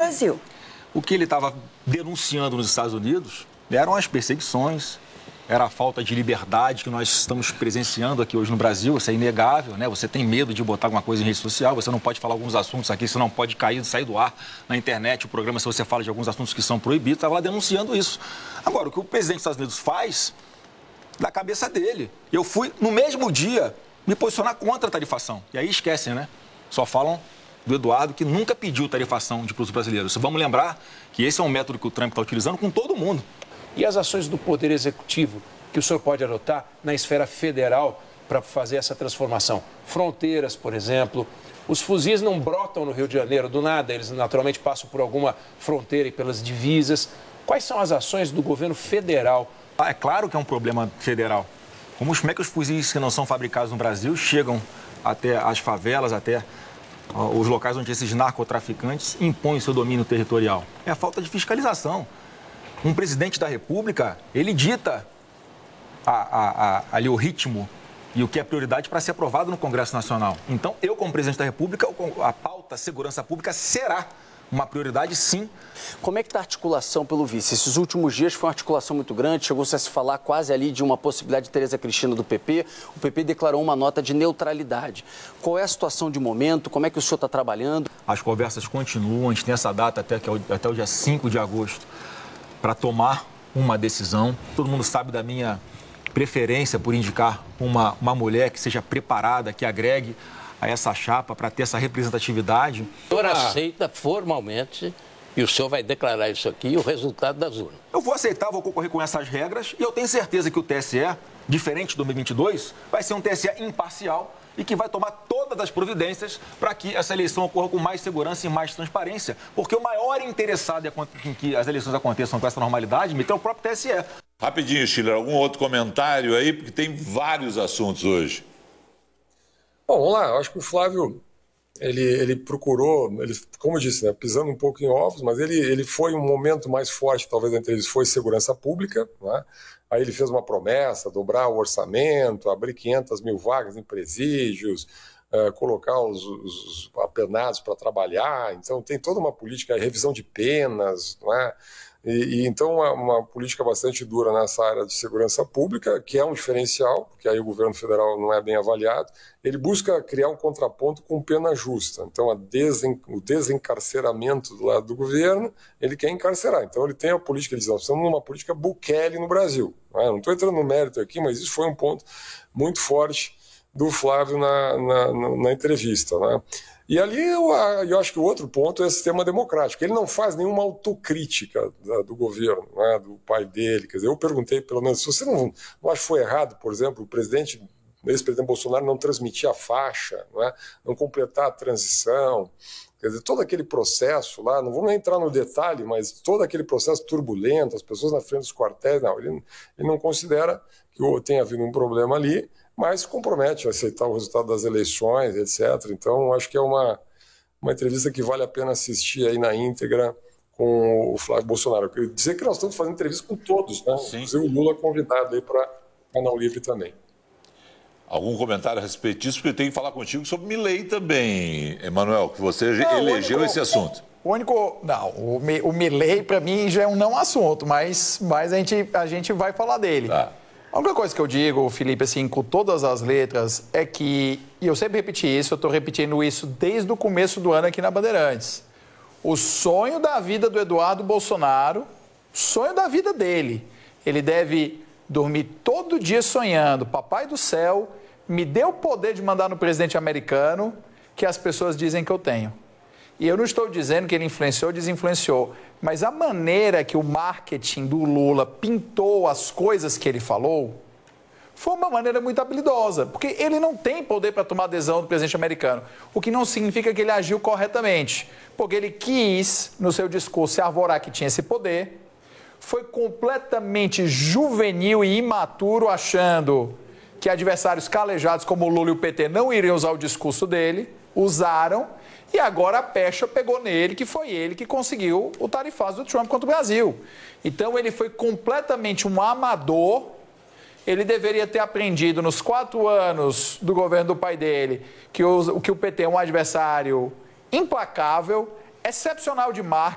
Brasil. O que ele estava denunciando nos Estados Unidos eram as perseguições, era a falta de liberdade que nós estamos presenciando aqui hoje no Brasil. Isso é inegável, né? Você tem medo de botar alguma coisa em rede social, você não pode falar alguns assuntos aqui, você não pode sair do ar na internet, o programa, se você fala de alguns assuntos que são proibidos, estava lá denunciando isso. Agora, o que o presidente dos Estados Unidos faz, da cabeça dele. Eu fui, no mesmo dia, me posicionar contra a tarifação. E aí esquecem, né? Só falam do Eduardo, que nunca pediu tarifação de produtos brasileiros. Vamos lembrar que esse é um método que o Trump está utilizando com todo mundo. E as ações do Poder Executivo que o senhor pode adotar na esfera federal para fazer essa transformação? Fronteiras, por exemplo. Os fuzis não brotam no Rio de Janeiro do nada, eles naturalmente passam por alguma fronteira e pelas divisas. Quais são as ações do governo federal? É claro que é um problema federal. Como é que os fuzis que não são fabricados no Brasil chegam até as favelas, até os locais onde esses narcotraficantes impõem seu domínio territorial? É a falta de fiscalização. Um presidente da República, ele dita ali o ritmo e o que é prioridade para ser aprovado no Congresso Nacional. Então, eu, como presidente da República, a pauta segurança pública será uma prioridade, sim. Como é que está a articulação pelo vice? Esses últimos dias foi uma articulação muito grande, chegou-se a se falar quase ali de uma possibilidade de Tereza Cristina do PP. O PP declarou uma nota de neutralidade. Qual é a situação de momento? Como é que o senhor está trabalhando? As conversas continuam, a gente tem essa data até o dia 5 de agosto para tomar uma decisão. Todo mundo sabe da minha preferência por indicar uma mulher que seja preparada, que agregue a essa chapa para ter essa representatividade. O senhor aceita formalmente e o senhor vai declarar isso aqui, o resultado das urnas? Eu vou aceitar, vou concorrer com essas regras e eu tenho certeza que o TSE, diferente de 2022, vai ser um TSE imparcial e que vai tomar todas as providências para que essa eleição ocorra com mais segurança e mais transparência. Porque o maior interessado em que as eleições aconteçam com essa normalidade é o próprio TSE. Rapidinho, Schiller, algum outro comentário aí? Porque tem vários assuntos hoje. Bom, vamos lá. Eu acho que o Flávio, ele procurou, como eu disse, né, pisando um pouco em ovos, mas ele foi um momento mais forte, talvez, entre eles, foi segurança pública, né? Aí ele fez uma promessa, dobrar o orçamento, abrir 500 mil vagas em presídios, colocar os apenados para trabalhar. Então, tem toda uma política, revisão de penas, não é? Então, uma política bastante dura nessa área de segurança pública, que é um diferencial, porque aí o governo federal não é bem avaliado. Ele busca criar um contraponto com pena justa. Então, o desencarceramento do lado do governo, ele quer encarcerar. Então, ele tem a política, ele diz, nós estamos numa política Bukele no Brasil. Não estou entrando no mérito aqui, mas isso foi um ponto muito forte do Flávio na entrevista, né? E ali eu acho que o outro ponto é o sistema democrático. Ele não faz nenhuma autocrítica do governo, né, do pai dele. Quer dizer, eu perguntei, pelo menos, se você não acha que foi errado, por exemplo, o ex-presidente Bolsonaro não transmitir a faixa, não completar a transição. Quer dizer, todo aquele processo lá, não vamos entrar no detalhe, mas todo aquele processo turbulento, as pessoas na frente dos quartéis, ele não considera que tenha havido um problema ali, mas se compromete a aceitar o resultado das eleições, etc. Então, acho que é uma entrevista que vale a pena assistir aí na íntegra com o Flávio Bolsonaro. Eu queria dizer que nós estamos fazendo entrevista com todos, né? Inclusive o Lula convidado aí para Canal Livre também. Algum comentário a respeito disso? Porque eu tenho que falar contigo sobre Milei também, Emanuel, que você elegeu esse assunto. O Milei, para mim, já é um não assunto, mas a gente vai falar dele. Tá. A única coisa que eu digo, Felipe, assim, com todas as letras, é que, e eu sempre repeti isso, eu estou repetindo isso desde o começo do ano aqui na Bandeirantes. O sonho da vida do Eduardo Bolsonaro, sonho da vida dele, ele deve dormir todo dia sonhando, papai do céu, me dê o poder de mandar no presidente americano que as pessoas dizem que eu tenho. E eu não estou dizendo que ele influenciou ou desinfluenciou, mas a maneira que o marketing do Lula pintou as coisas que ele falou foi uma maneira muito habilidosa, porque ele não tem poder para tomar adesão do presidente americano, o que não significa que ele agiu corretamente, porque ele quis, no seu discurso, se arvorar que tinha esse poder, foi completamente juvenil e imaturo, achando que adversários calejados como o Lula e o PT não iriam usar o discurso dele, usaram, e agora a pecha pegou nele, que foi ele que conseguiu o tarifaço do Trump contra o Brasil. Então ele foi completamente um amador. Ele deveria ter aprendido nos 4 anos do governo do pai dele que o PT é um adversário implacável, excepcional de marketing.